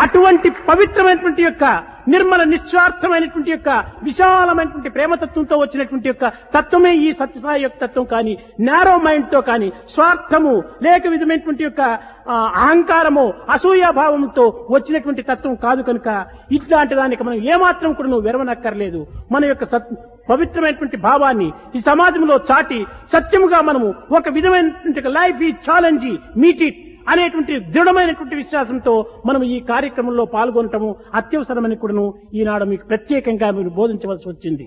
అటువంటి పవిత్రమైనటువంటి యొక్క నిర్మల నిస్వార్థమైనటువంటి యొక్క విశాలమైనటువంటి ప్రేమతత్వంతో వచ్చినటువంటి యొక్క తత్వమే ఈ సత్యసాయి యొక్క తత్వం. కానీ నారో మైండ్ తో కానీ స్వార్థము లేక విధమైనటువంటి యొక్క అహంకారము అసూయాభావంతో వచ్చినటువంటి తత్వం కాదు. కనుక ఇట్లాంటి దానికి మనం ఏమాత్రం కూడా విరవనక్కర్లేదు. మన యొక్క పవిత్రమైనటువంటి భావాన్ని ఈ సమాజంలో చాటి సత్యముగా మనము ఒక విధమైనటువంటి లైఫ్ ఈ ఛాలెంజ్ మీట్ ఇట్ అనేటువంటి దృఢమైనటువంటి విశ్వాసంతో మనం ఈ కార్యక్రమంలో పాల్గొనటము అత్యవసరమని కూడాను ఈనాడు మీకు ప్రత్యేకంగా మీరు బోధించవలసి వచ్చింది.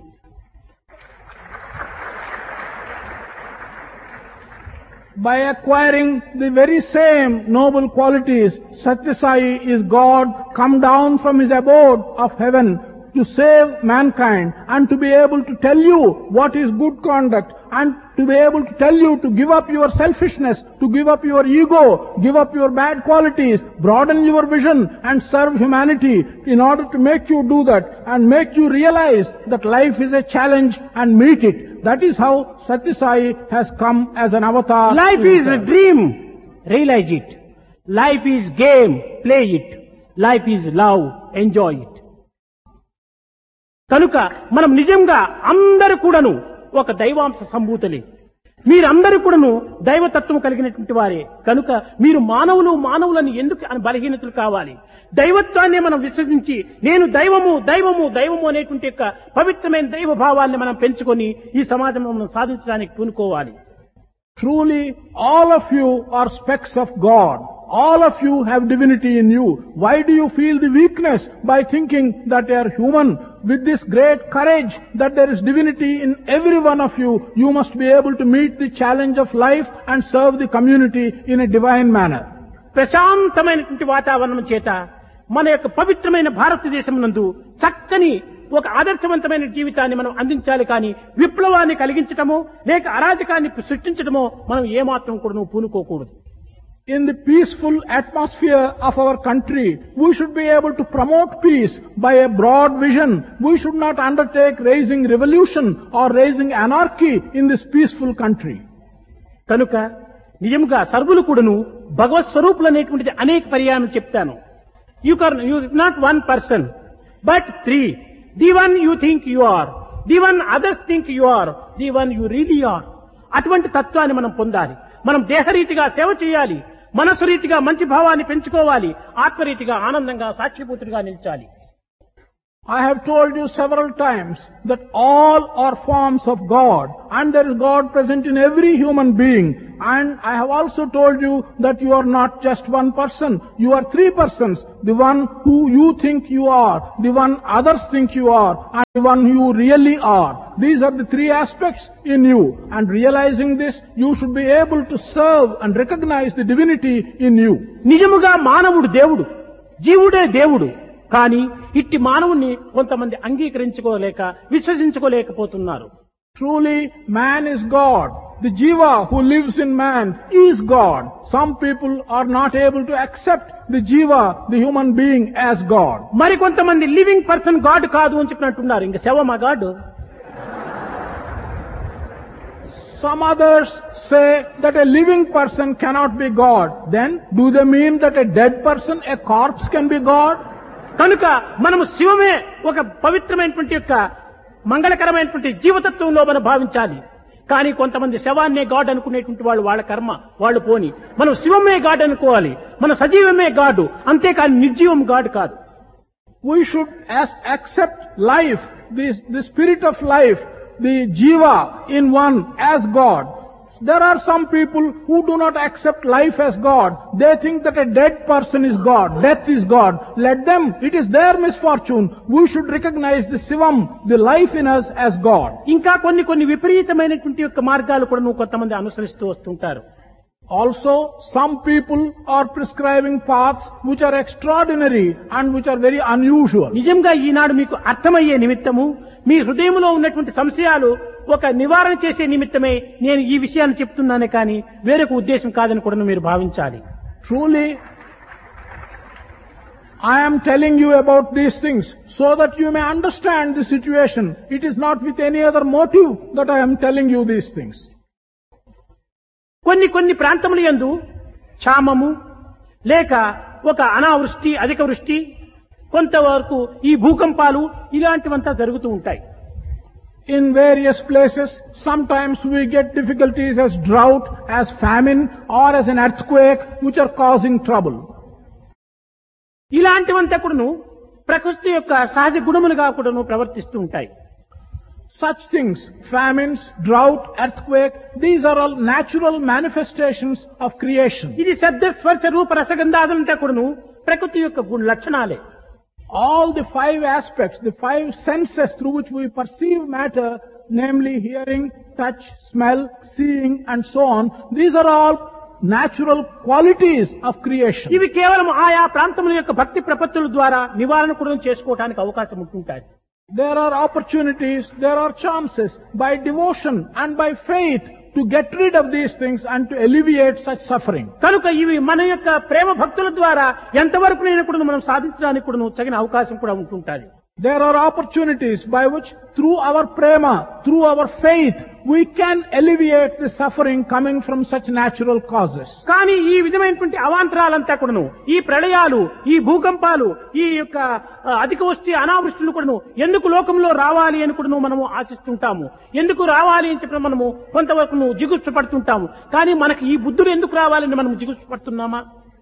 By acquiring the very same noble qualities, Satya Sai is God come down from his abode of heaven to save mankind and to be able to tell you what is good conduct and to be able to tell you to give up your selfishness, to give up your ego, give up your bad qualities, broaden your vision and serve humanity in order to make you do that and make you realize that life is a challenge and meet it. That is how Satya Sai has come as an avatar. Life is a dream, realize it. Life is game, play it. Life is love, enjoy it. కనుక మనం నిజంగా అందరూ కూడాను ఒక దైవాంశ సంభూతులే. మీరందరూ కూడాను దైవతత్వం కలిగినటువంటి వారే. కనుక మీరు మానవులని ఎందుకు బలహీనతలు కావాలి? దైవత్వాన్ని మనం విశ్వసించి నేను దైవము దైవము దైవము అనేటువంటి యొక్క పవిత్రమైన దైవ భావాన్ని మనం పెంచుకొని ఈ సమాజంలో మనం సాధించడానికి పూనుకోవాలి. Truly, all of you are specks of God. All of you have divinity in you. Why do you feel the weakness by thinking that you are human? With this great courage that there is divinity in every one of you, you must be able to meet the challenge of life and serve the community in a divine manner. ప్రశాంతమైనటువంటి వాతావరణం చేత మన యొక్క పవిత్రమైన భారతదేశం నందు చక్కని ఒక ఆదర్శవంతమైన జీవితాన్ని మనం అందించాలి. కానీ విప్లవాన్ని కలిగించటమో లేక అరాజకాన్ని సృష్టించడమో మనం ఏమాత్రం కూడా పూనుకోకూడదు. In the peaceful atmosphere of our country, we should be able to promote peace by a broad vision. We should not undertake raising revolution or raising anarchy in this peaceful country. కనుక నిజంగా సర్వులు కూడాను భగవత్ స్వరూపులు అనేటువంటిది అనేక పర్యాయం చెప్తాను. You not one person, but three. The one you think you are, the one others think you are, the one you really are. అటువంటి తత్వాన్ని మనం పొందాలి. మనం దేహరీతిగా సేవ చేయాలి, మనసు రీతిగా మంచి భావాన్ని పెంచుకోవాలి, ఆత్మరీతిగా ఆనందంగా సాక్షిభూతుడిగా నిలిచాలి. I have told you several times that all are forms of God and there is God present in every human being. And I have also told you that you are not just one person, you are three persons. The one who you think you are, the one others think you are, and the one you really are. These are the three aspects in you. And realizing this, you should be able to serve and recognize the divinity in you. నిజముగా మానవుడు దేవుడు, జీవుడే దేవుడు. కానీ ఇట్టి మానవుణ్ణి కొంతమంది అంగీకరించుకోలేక విశ్వసించుకోలేకపోతున్నారు. Truly, man is God. The jiva who lives in man is God. Some people are not able to accept the jiva, the human being, as God. మరి కొంతమంది లివింగ్ పర్సన్ గాడ్ కాదు అని చెప్పినట్టున్నారు. ఇంకా శవమా God? Some others say that a living person cannot be God. Then, do they mean that a dead person, a corpse, can be God? కనుక మనము శివమే ఒక పవిత్రమైనటువంటి యొక్క మంగళకరమైనటువంటి జీవతత్వంలో మనం భావించాలి. కానీ కొంతమంది శవాన్నే గాడ్ అనుకునేటువంటి వాళ్ళు వాళ్ళ కర్మ వాళ్ళు పోని. మనం శివమే గాడ్ అనుకోవాలి, మన సజీవమే గాడ్, అంతేకాని నిర్జీవం గాడ్ కాదు. We should accept life, the spirit of life, the jiva in one as God. There are some people who do not accept life as God. They think that a dead person is God, death is God. Let them, it is their misfortune. We should recognize the Shivam, the life in us, as God. ఇంకా కొన్ని విపరీతమైనటువంటి యొక్క మార్గాలు కూడా కొంతమంది అనుసరిస్తూ వస్తుంటారు. Also, some people are prescribing paths which are extraordinary and which are very unusual. నిజంగా ఈనాడు మీకు అర్థమయ్యే నిమిత్తము మీ హృదయంలో ఉన్నటువంటి సంశయాలు ఒక నివారణ చేసే నిమిత్తమే నేను ఈ విషయాన్ని చెప్తున్నానే కానీ వేరొక ఉద్దేశం కాదని కూడా మీరు భావించాలి. Truly, I am telling you about these things so that you may understand the situation. It is not with any other motive that I am telling you these things. కొన్ని ప్రాంతముల యందు క్షామము లేక ఒక అనావృష్టి, అధిక వృష్టి, కొంతవరకు ఈ భూకంపాలు ఇలాంటివంతా జరుగుతూ ఉంటాయి. In various places, sometimes we get difficulties as drought, as famine, or as an earthquake, which are causing trouble. ఇలాంటివంతా కూడాను ప్రకృతి యొక్క సహజ గుణములుగా కూడాను ప్రవర్తిస్తూ ఉంటాయి. Such things, famines, drought, earthquake, these are all natural manifestations of creation. ఇది శబ్ద స్పర్శ రూప రసగంధాదులంతా కూడాను ప్రకృతి యొక్క లక్షణాలే. All the five aspects, the five senses through which we perceive matter, namely hearing, touch, smell, seeing, and so on, these are all natural qualities of creation. ఇవి కేవలం ఆయా ప్రాంతముల యొక్క భక్తి ప్రపత్తుల ద్వారా నివారణ కూడా చేసుకోవడానికి అవకాశం ఉంటుంటాయి. There are opportunities, there are chances by devotion and by faith to get rid of these things and to alleviate such suffering. కనుక ఇవి మన యొక్క ప్రేమ భక్తుల ద్వారా ఎంతవరకు కూడా మనం సాధించడానికి కూడా తగిన అవకాశం కూడా ఉంటుంటుంది. There are opportunities by which through our prema, through our faith, we can alleviate the suffering coming from such natural causes. కానీ ఈ విధమైనటువంటి అవాంతరాలంతా కూడాను, ఈ ప్రళయాలు, ఈ భూకంపాలు, ఈ యొక్క అధిక వృష్టి, అనావృష్టిలు కూడాను ఎందుకు లోకంలో రావాలి అని కూడాను మనము ఆశిస్తుంటాము. ఎందుకు రావాలి అని చెప్పిన మనము కొంతవరకు జిగుప్స పడుతుంటాము. కానీ మనకి ఈ బుద్ధులు ఎందుకు రావాలని మనం జిగుప్స పడుతున్నామా?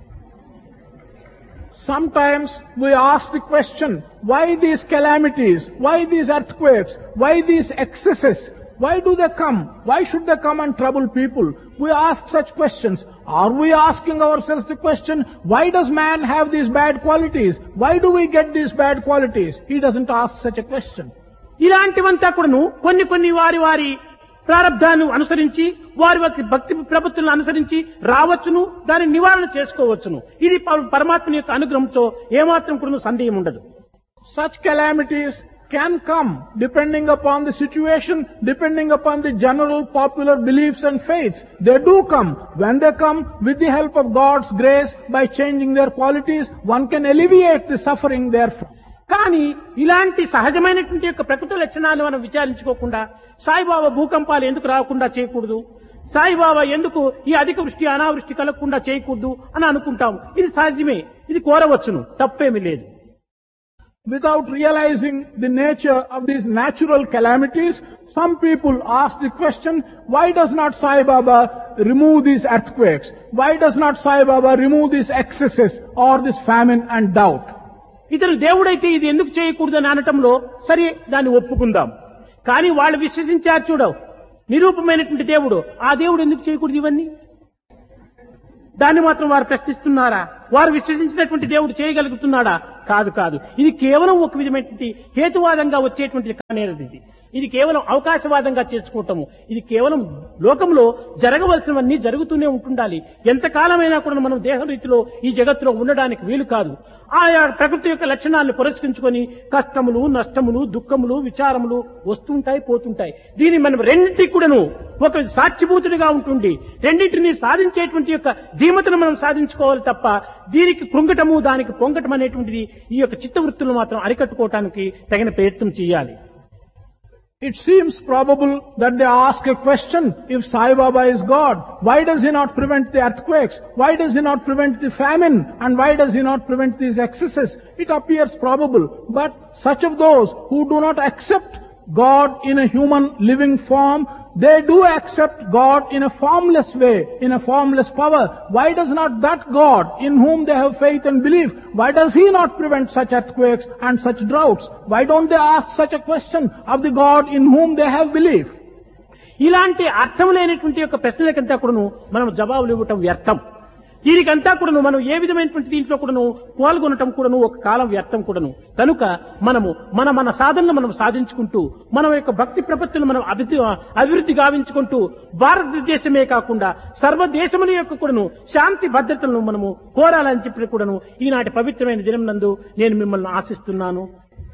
Sometimes we ask the question, why these calamities, why these earthquakes, why these excesses, why do they come? Why should they come and trouble people? We ask such questions. Are we asking ourselves the question, why does man have these bad qualities? Why do we get these bad qualities? He doesn't ask such a question. ఇలాంటివంతా కూడాను కొన్ని వారి ప్రారంధాన్ని అనుసరించి వారి భక్తి ప్రపత్తులను అనుసరించి రావచ్చును, దాన్ని నివారణ చేసుకోవచ్చును. ఇది పరమాత్మ యొక్క అనుగ్రహంతో ఏమాత్రం కూడా సందేహం ఉండదు. Such calamities can come depending upon the situation, depending upon the general popular beliefs and faiths. They do come. When they come, with the help of God's grace, by changing their qualities, one can alleviate the suffering therefrom. కానీ ఇలాంటి సహజమైనటువంటి యొక్క ప్రకృతి లక్షణాలు మనం విచారించుకోకుండా సాయిబాబా భూకంపాలు ఎందుకు రాకుండా చేయకూడదు, సాయిబాబా ఎందుకు ఈ అధిక వృష్టి అనావృష్టి కలగకుండా చేయకూడదు అని అనుకుంటాం. ఇది సహజమే, ఇది కోరవచ్చును, తప్పేమీ లేదు. Without realizing the nature of these natural calamities, some people ask the question, why does not Sai Baba remove these earthquakes? Why does not Sai Baba remove these excesses or this famine and doubt? ఇతను దేవుడైతే ఇది ఎందుకు చేయకూడదని అనటంలో సరే, దాన్ని ఒప్పుకుందాం. కానీ వాళ్ళు విశ్వసించారు చూడవు, నిరూపమైనటువంటి దేవుడు, ఆ దేవుడు ఎందుకు చేయకూడదు ఇవన్నీ? దాన్ని మాత్రం వారు ప్రశ్నిస్తున్నారా? వారు విశ్వసించినటువంటి దేవుడు చేయగలుగుతున్నాడా? కాదు. ఇది కేవలం ఒక విధమైనటువంటి హేతువాదంగా వచ్చేటువంటిది కానేది. ఇది కేవలం అవకాశవాదంగా చేసుకోవటము. ఇది కేవలం లోకంలో జరగవలసినవన్నీ జరుగుతూనే ఉంటుండాలి. ఎంతకాలమైనా కూడా మనం దేహ రీతిలో ఈ జగత్తులో ఉండడానికి వీలు కాదు. ఆయా ప్రకృతి యొక్క లక్షణాలను పురస్కరించుకొని కష్టములు, నష్టములు, దుఃఖములు, విచారములు వస్తుంటాయి, పోతుంటాయి. దీన్ని మనం రెండింటికి కూడాను ఒక సాక్షిభూతుడిగా ఉంటుండి రెండింటిని సాధించేటువంటి యొక్క ధీమతను మనం సాధించుకోవాలి తప్ప దీనికి కృంగటము, దానికి పొంగటం అనేటువంటిది ఈ యొక్క చిత్తవృత్తులను మాత్రం అరికట్టుకోవటానికి తగిన ప్రయత్నం చేయాలి. It seems probable that they ask a question, if Sai Baba is God, why does he not prevent the earthquakes? Why does he not prevent the famine? And why does he not prevent these excesses? It appears probable, but such of those who do not accept God in a human living form, they do accept God in a formless way, in a formless power. Why does not that God, in whom they have faith and belief, why does he not prevent such earthquakes and such droughts? Why don't they ask such a question of the God in whom they have belief? ఇలాంటి అర్థం లేనటువంటి యొక్క ప్రశ్నలకంతా కూడాను మనం జవాబులు ఇవ్వటం వ్యర్థం. దీనికంతా కూడాను మనం ఏ విధమైనటువంటి దీంట్లో కూడాను పాల్గొనటం కూడాను ఒక కాలం వ్యర్థం కూడాను. కనుక మనము మన సాధనలు మనం సాధించుకుంటూ మన యొక్క భక్తి ప్రపత్తులు మనం అభివృద్ధి గావించుకుంటూ భారతదేశమే కాకుండా సర్వదేశముల యొక్క కూడాను శాంతి భద్రతలను మనము కోరాలని చెప్పి కూడాను ఈనాటి పవిత్రమైన దినం నందు నేను మిమ్మల్ని ఆశిస్తున్నాను.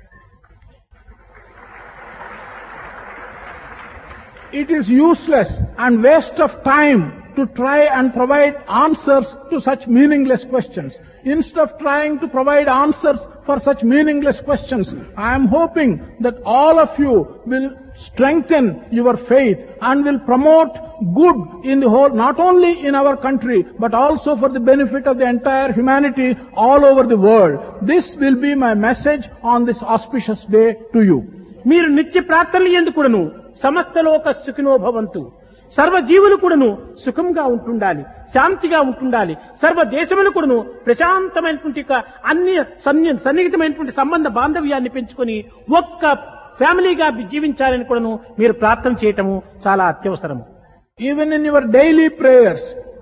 It is useless and waste of time to try and provide answers to such meaningless questions. Instead of trying to provide answers for such meaningless questions, I am hoping that all of you will strengthen your faith and will promote good in the whole, not only in our country, but also for the benefit of the entire humanity all over the world. This will be my message on this auspicious day to you. మీరు నిత్య ప్రార్థనలు ఎందుకును సమస్త లోక సుఖినో భవంతు, సర్వ జీవులు కూడాను సుఖంగా ఉంటుండాలి, శాంతిగా ఉంటుండాలి, సర్వ దేశములు కూడాను ప్రశాంతమైనటువంటి అన్ని సన్నిహితమైనటువంటి సంబంధ బాంధవ్యాన్ని పెంచుకొని ఒక్క ఫ్యామిలీగా జీవించాలని కూడాను మీరు ప్రార్థన చేయటము చాలా అత్యవసరము. Even in your daily prayers,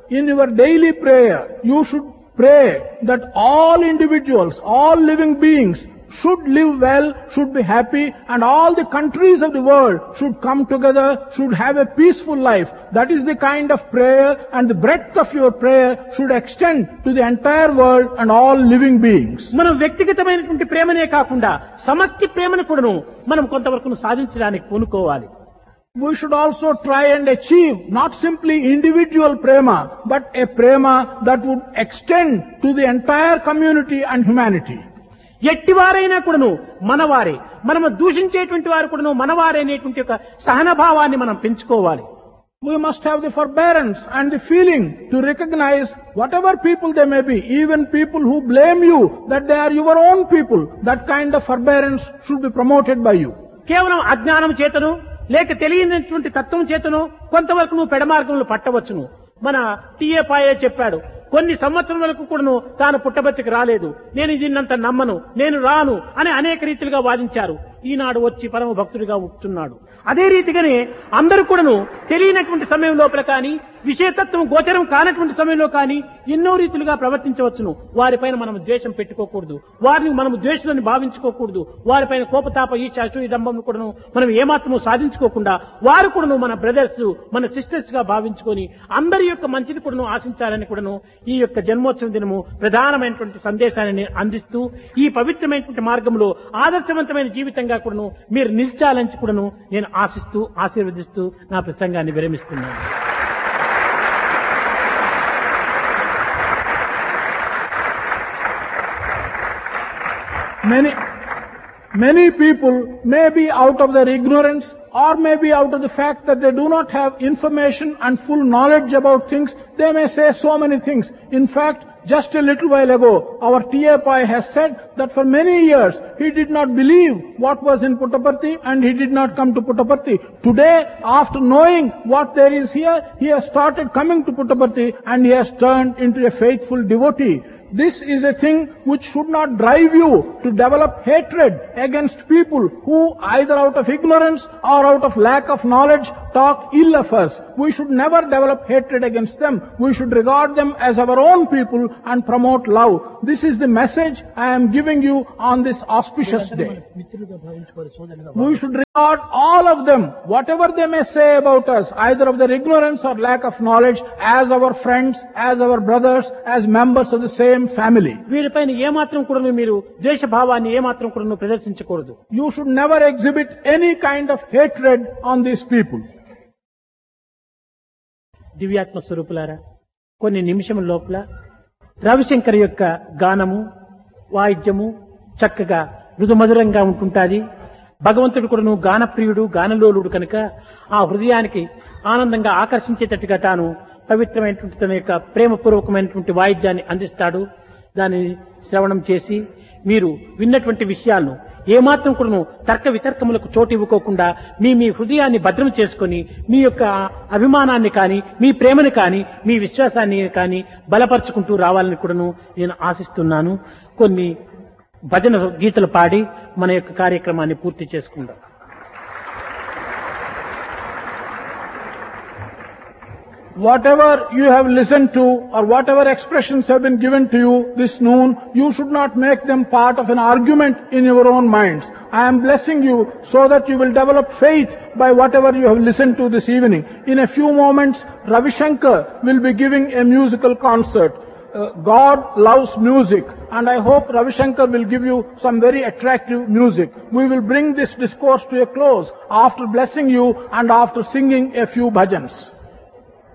you should pray that all individuals, all living beings should live well, should be happy, and all the countries of the world should come together, should have a peaceful life. That is the kind of prayer, and the breadth of your prayer should extend to the entire world and all living beings. మనం వ్యక్తిగతమైనటువంటి ప్రేమనే కాకుండా సమష్టి ప్రేమను కూడాను మనం కొంతవరకు సాధించడానికి పూనుకోవాలి. We should also try and achieve not simply individual prema, but a prema that would extend to the entire community and humanity. ఎట్టివారైనా కూడాను మనవారే, మనము దూషించేటువంటి వారు కూడాను మనవారే అనేటువంటి ఒక సహనభావాన్ని మనం పెంచుకోవాలి. We must have the forbearance and the feeling to recognize whatever people they may be, even people who blame you that they are your own people. That kind of forbearance should be promoted by you. కేవలం అజ్ఞానం చేతను లేక తెలియనటువంటి తత్వం చేతను కొంతవరకు నువ్వు పెడమార్గంలో పట్టవచ్చును. మన టీఏ పాయే చెప్పాడు, కొన్ని సంవత్సరములకు కూడాను తాను పుట్టబర్తికి రాలేదు, నేను దీన్నంత నమ్మను, నేను రాను అని అనేక రీతిలుగా వాదించారు. ఈనాడు వచ్చి పరమ భక్తుడిగా ఉంటున్నాడు. అదే రీతిగానే అందరూ కూడాను తెలియనటువంటి సమయం లోపల కానీ, విషయతత్వం గోచరం కానటువంటి సమయంలో కానీ ఎన్నో రీతులుగా ప్రవర్తించవచ్చును. వారిపైన మనం ద్వేషం పెట్టుకోకూడదు, వారిని మనం ద్వేషులని భావించుకోకూడదు, వారిపైన కోపతాప ఈర్ష్య అసూయ దంభం కూడాను మనం ఏమాత్రము సాధించుకోకుండా వారు కూడాను మన బ్రదర్స్, మన సిస్టర్స్ గా భావించుకొని అందరి యొక్క మంచిది కూడాను ఆశించాలని కూడాను ఈ యొక్క జన్మోత్సవం దినము ప్రధానమైనటువంటి సందేశాన్ని అందిస్తూ ఈ పవిత్రమైనటువంటి మార్గంలో ఆదర్శవంతమైన జీవితంగా కూడాను మీరు నిలిచాలని కూడాను నేను ఆశిస్తూ ఆశీర్వదిస్తూ నా ప్రసంగాన్ని విరమిస్తున్నాను. Many people may be out of their ignorance or may be out of the fact that they do not have information and full knowledge about things. They may say so many things. In fact, just a little while ago, our T.A. Pai has said that for many years he did not believe what was in Puttaparthi and he did not come to Puttaparthi. Today, after knowing what there is here, he has started coming to Puttaparthi and he has turned into a faithful devotee. This is a thing which should not drive you to develop hatred against people who either out of ignorance or out of lack of knowledge talk ill of us. We should never develop hatred against them. We should regard them as our own people and promote love. This is the message I am giving you on this auspicious day. We should regard all of them, whatever they may say about us, either of their ignorance or lack of knowledge, as our friends, as our brothers, as members of the same family. వీరిపైన ఏమాత్రం కూడా మీరు ద్వేష భావాన్ని ఏమాత్రం కూడా ప్రదర్శించకూడదు. You should never exhibit any kind of hatred on these people. దివ్యాత్మ స్వరూపులారా, కొన్ని నిమిషముల లోపల రవిశంకర్ యొక్క గానము వాయిద్యము చక్కగా మృదుమధురంగా ఉంటుంటాది. భగవంతుడు కూడాను గానప్రియుడు, గానలోలుడు కనుక ఆ హృదయానికి ఆనందంగా ఆకర్షించేటట్టుగా తాను పవిత్రమైనటువంటి తన యొక్క ప్రేమపూర్వకమైనటువంటి వాయిద్యాన్ని అందిస్తాడు. దాన్ని శ్రవణం చేసి మీరు విన్నటువంటి విషయాలను ఏమాత్రం కూడాను తర్క వితర్కములకు చోటు ఇవ్వకోకుండా మీ హృదయాన్ని భద్రం చేసుకొని మీ యొక్క అభిమానాన్ని కానీ, మీ ప్రేమను కానీ, మీ విశ్వాసాన్ని కానీ బలపరుచుకుంటూ రావాలని కూడాను నేను ఆశిస్తున్నాను. కొన్ని భజన గీతలు పాడి మన యొక్క కార్యక్రమాన్ని పూర్తి చేసుకుందాం. Whatever you have listened to or whatever expressions have been given to you this noon, you should not make them part of an argument in your own minds. I am blessing you so that you will develop faith by whatever you have listened to this evening. In a few moments, Ravi Shankar will be giving a musical concert. God loves music, and I hope Ravi Shankar will give you some very attractive music. We will bring this discourse to a close after blessing you and after singing a few bhajans.